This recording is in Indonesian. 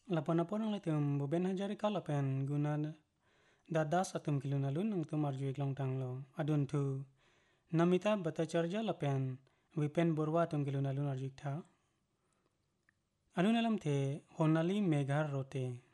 Lapan orang tum buben hajari kalapen guna dadas atum kilun alun ang tum arjuik long tang lo adun tu namita bata charja lapen wipen borwa atum kilun alun arjuik tha alun alam the honali meghar rote